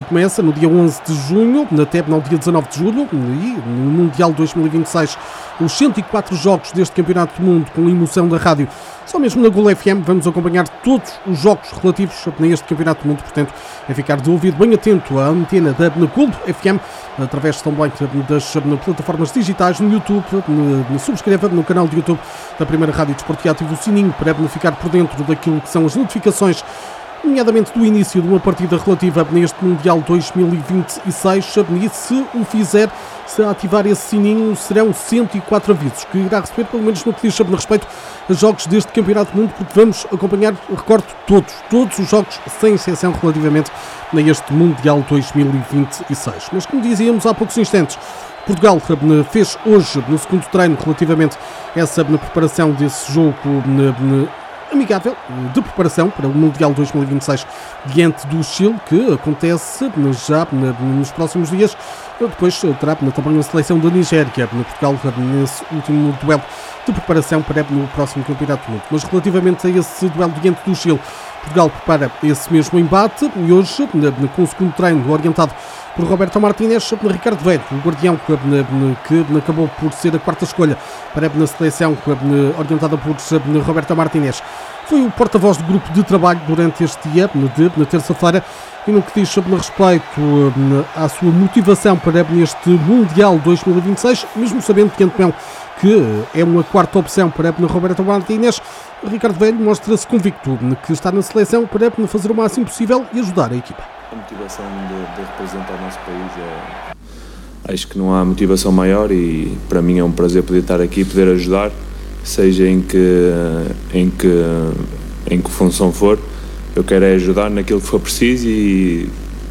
começa no dia 11 de junho, até no dia 19 de julho, e no Mundial 2026, os 104 jogos deste Campeonato do Mundo com a emoção da rádio. Só mesmo na Gol FM vamos acompanhar todos os jogos relativos a este Campeonato do Mundo, portanto é ficar de ouvido bem atento à antena da Gol FM, através também das plataformas digitais, no YouTube, subscreva no canal de YouTube da Primeira Rádio Desporto e ative o sininho para ficar por dentro daquilo que são as notificações, nomeadamente do início de uma partida relativa neste Mundial 2026, e se o fizer, se ativar esse sininho, serão 104 avisos que irá receber, pelo menos no que diz respeito a jogos deste Campeonato do Mundo, porque vamos acompanhar, recordo, todos os jogos, sem exceção, relativamente a este Mundial 2026. Mas como dizíamos há poucos instantes, Portugal fez hoje, no segundo treino, relativamente a essa preparação desse jogo amigável de preparação para o Mundial 2026 diante do Chile, que acontece já nos próximos dias. Depois terá também a seleção da Nigéria, Portugal nesse último duelo de preparação para o próximo Campeonato do Mundo. Mas relativamente a esse duelo diante do Chile, Portugal prepara esse mesmo embate e hoje, com o segundo treino orientado por Roberto Martínez, Ricardo Velho, o guardião que acabou por ser a quarta escolha para a seleção orientada por Roberto Martínez, foi o porta-voz do grupo de trabalho durante este dia, na terça-feira, e no que diz respeito à sua motivação para este Mundial 2026, mesmo sabendo que antemão que é uma quarta opção para Roberto Martínez, Ricardo Velho mostra-se convicto que está na seleção para fazer o máximo possível e ajudar a equipa. A motivação de representar o nosso país acho que não há motivação maior, e para mim é um prazer poder estar aqui, poder ajudar, seja em que função for. Eu quero é ajudar naquilo que for preciso e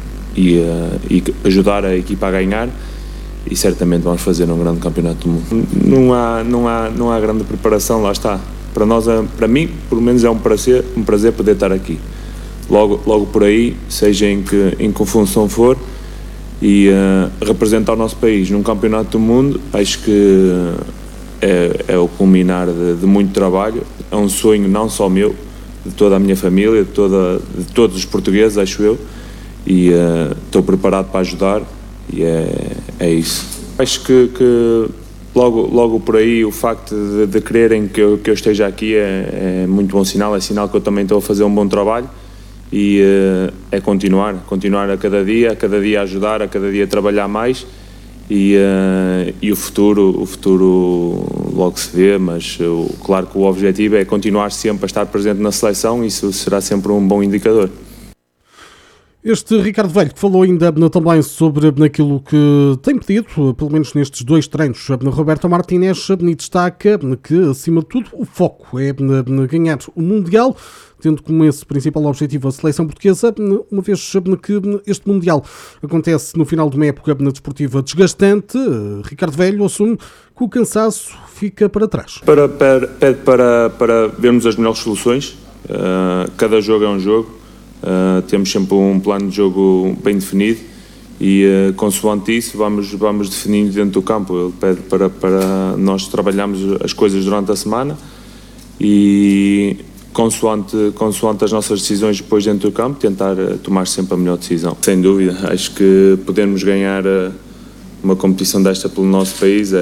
ajudar a equipa a ganhar, e certamente vamos fazer um grande campeonato do mundo. Não há grande preparação, lá está. Para mim, pelo menos é um prazer poder estar aqui. Logo por aí, seja em que função for, e representar o nosso país num campeonato do mundo, acho que é o culminar de muito trabalho. É um sonho não só meu, de toda a minha família, de todos os portugueses, acho eu, e estou preparado para ajudar, e é isso. Acho que logo por aí o facto de quererem que eu esteja aqui é muito bom sinal, é sinal que eu também estou a fazer um bom trabalho, e é continuar a cada dia a ajudar, a cada dia a trabalhar mais, e o futuro logo se vê, mas claro que o objetivo é continuar sempre a estar presente na seleção, e isso será sempre um bom indicador. Este Ricardo Velho, que falou ainda também sobre aquilo que tem pedido, pelo menos nestes dois treinos, Roberto Martínez, destaca que, acima de tudo, o foco é ganhar o Mundial, tendo como esse principal objetivo a seleção portuguesa, uma vez que este Mundial acontece no final de uma época desportiva desgastante. Ricardo Velho assume que o cansaço fica para trás. Para vermos as melhores soluções, cada jogo é um jogo. Temos sempre um plano de jogo bem definido, e consoante isso vamos definindo dentro do campo. Ele pede para nós trabalharmos as coisas durante a semana, e consoante as nossas decisões depois dentro do campo, tentar tomar sempre a melhor decisão. Sem dúvida, acho que podermos ganhar uma competição desta pelo nosso país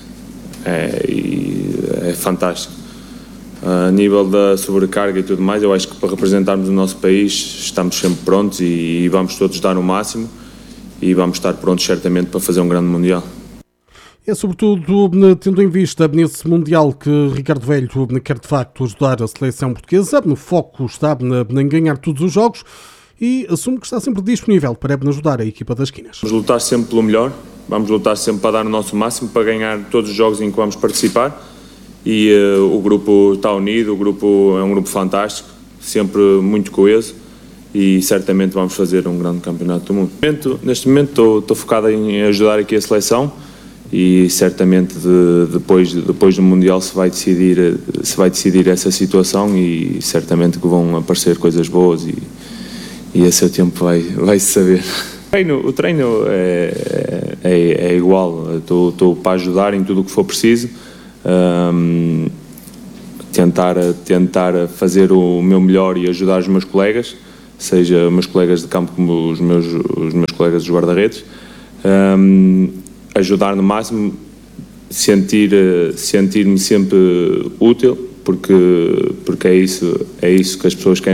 é fantástico. A nível da sobrecarga e tudo mais, eu acho que para representarmos o nosso país estamos sempre prontos, e vamos todos dar o máximo, e vamos estar prontos certamente para fazer um grande Mundial. É sobretudo tendo em vista nesse Mundial que Ricardo Velho quer de facto ajudar a seleção portuguesa. No foco está em ganhar todos os jogos, e assume que está sempre disponível para ajudar a equipa das esquinas. Vamos lutar sempre pelo melhor, vamos lutar sempre para dar o nosso máximo, para ganhar todos os jogos em que vamos participar. E o grupo está unido, o grupo é um grupo fantástico, sempre muito coeso, e certamente vamos fazer um grande campeonato do mundo. Neste momento estou focado em ajudar aqui a seleção, e certamente depois do Mundial se vai decidir essa situação, e certamente que vão aparecer coisas boas, e a seu tempo vai-se saber. O treino é igual, estou para ajudar em tudo o que for preciso. Tentar fazer o meu melhor e ajudar os meus colegas, seja meus colegas de campo como os meus colegas dos guarda-redes, ajudar no máximo, sentir-me sempre útil, porque é isso que as pessoas querem